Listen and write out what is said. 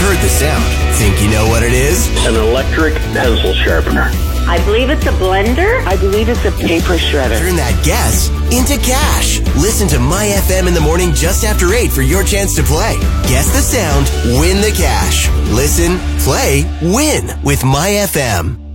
heard the sound. Think you know what it is? An electric pencil sharpener. I believe it's a blender. I believe it's a paper shredder. Turn that guess into cash. Listen to My FM in the morning just after 8 for your chance to play. Guess the sound, win the cash. Listen, play, win with My FM.